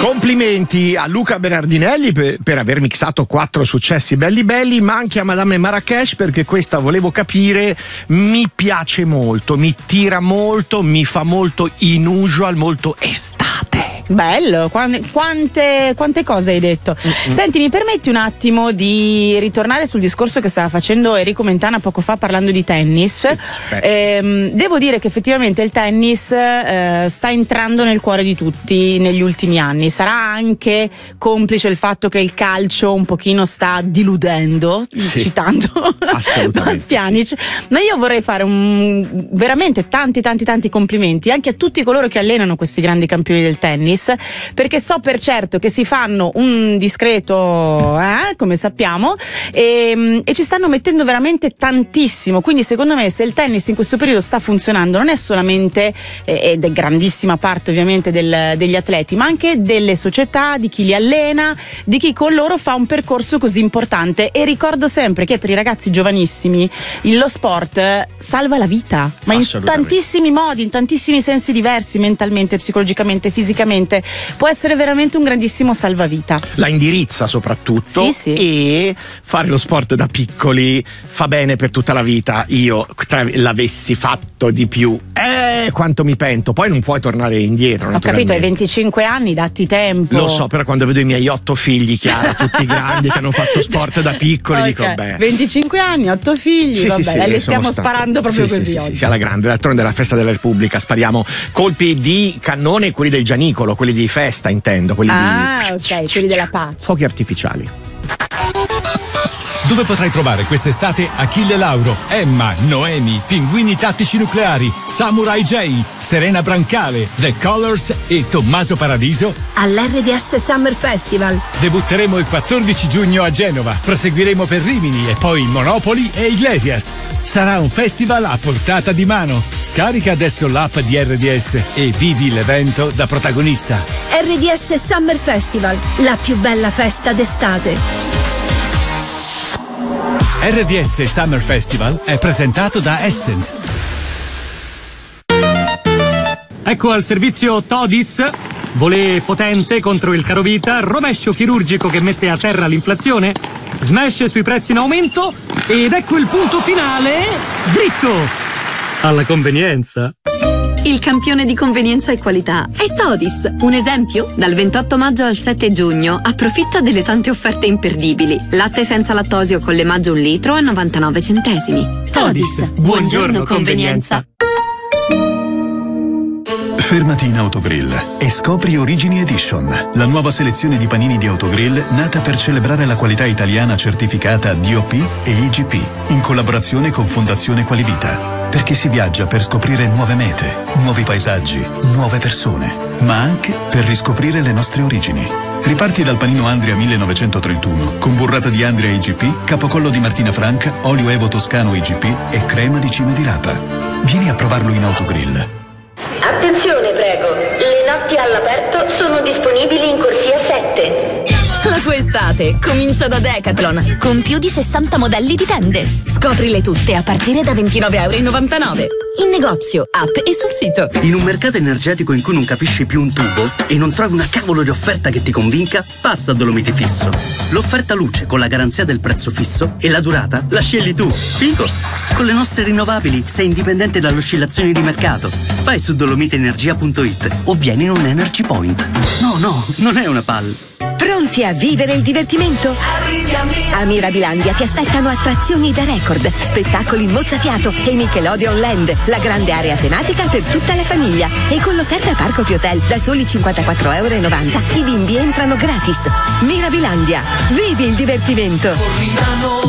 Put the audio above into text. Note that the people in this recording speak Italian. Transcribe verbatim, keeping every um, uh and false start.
Complimenti a Luca Bernardinelli per, per aver mixato quattro successi belli belli, ma anche a Madame Marrakesh, perché questa volevo capire, mi piace molto, mi tira molto, mi fa molto inusual, molto estate. Bello, quante, quante cose hai detto. Mm-hmm. Senti, mi permetti un attimo di ritornare sul discorso che stava facendo Enrico Mentana poco fa parlando di tennis? Sì, ehm, devo dire che effettivamente il tennis eh, sta entrando nel cuore di tutti negli ultimi anni. Sarà anche complice il fatto che il calcio un pochino sta diludendo, sì, citando Bastianic, sì. Ma io vorrei fare un, veramente tanti tanti tanti complimenti anche a tutti coloro che allenano questi grandi campioni del tennis, perché so per certo che si fanno un discreto eh, come sappiamo e, e ci stanno mettendo veramente tantissimo, quindi secondo me se il tennis in questo periodo sta funzionando non è solamente eh, ed è grandissima parte ovviamente del, degli atleti, ma anche delle società, di chi li allena, di chi con loro fa un percorso così importante. E ricordo sempre che per i ragazzi giovanissimi lo sport salva la vita, ma in tantissimi modi, in tantissimi sensi diversi, mentalmente, psicologicamente, fisicamente. Può essere veramente un grandissimo salvavita. La indirizza soprattutto, sì, sì. E fare lo sport da piccoli fa bene per tutta la vita. Io tra, l'avessi fatto di più, eh, quanto mi pento. Poi non puoi tornare indietro. Ho capito, hai venticinque anni, datti tempo. Lo so, però quando vedo i miei otto figli, Chiara, tutti grandi che hanno fatto sport da piccoli, okay. Dico beh. venticinque anni, otto figli, sì, vabbè, sì, sì, li stiamo stato. sparando proprio sì, così sì, oggi. Sì, sì, alla grande, d'altronde è la festa della Repubblica, spariamo colpi di cannone, quelli del Gianicolo, quelli di festa intendo, quelli ah, di... ok, quelli della pace. Fuochi artificiali. Dove potrai trovare quest'estate Achille Lauro, Emma, Noemi, Pinguini Tattici Nucleari, Samurai J, Serena Brancale, The Colors e Tommaso Paradiso? All'R D S Summer Festival. Debutteremo il quattordici giugno a Genova, proseguiremo per Rimini e poi Monopoli e Iglesias. Sarà un festival a portata di mano. Scarica adesso l'app di R D S e vivi l'evento da protagonista. R D S Summer Festival, la più bella festa d'estate. R D S Summer Festival è presentato da Essence. Ecco al servizio Todis, volée potente contro il carovita, rovescio chirurgico che mette a terra l'inflazione, smash sui prezzi in aumento ed ecco il punto finale, dritto alla convenienza. Il campione di convenienza e qualità è Todis. Un esempio? Dal ventotto maggio al sette giugno approfitta delle tante offerte imperdibili. Latte senza lattosio con l'emaggio un litro a novantanove centesimi. Todis. Buongiorno convenienza. Fermati in Autogrill e scopri Origini Edition, la nuova selezione di panini di Autogrill nata per celebrare la qualità italiana certificata D O P e I G P, in collaborazione con Fondazione Qualivita. Perché si viaggia per scoprire nuove mete, nuovi paesaggi, nuove persone, ma anche per riscoprire le nostre origini. Riparti dal panino Andria millenovecentotrentuno, con burrata di Andria I G P, capocollo di Martina Franca, olio Evo Toscano I G P e crema di cime di rapa. Vieni a provarlo in Autogrill. Attenzione prego, le notti all'aperto sono disponibili in corsia sette. La tua estate comincia da Decathlon, con più di sessanta modelli di tende. Scoprile tutte a partire da ventinove e novantanove euro. In negozio, app e sul sito. In un mercato energetico in cui non capisci più un tubo e non trovi una cavolo di offerta che ti convinca, passa a Dolomiti Fisso. L'offerta luce con la garanzia del prezzo fisso e la durata la scegli tu. Figo! Con le nostre rinnovabili sei indipendente dalle oscillazioni di mercato. Vai su dolomiteenergia punto it o vieni in un Energy Point. No, no, non è una palla. Pronti a vivere il divertimento? A Mirabilandia ti aspettano attrazioni da record, spettacoli mozzafiato e Nickelodeon Land, la grande area tematica per tutta la famiglia. E con l'offerta Parco Più Hotel da soli cinquantaquattro e novanta euro i bimbi entrano gratis. Mirabilandia, vivi il divertimento!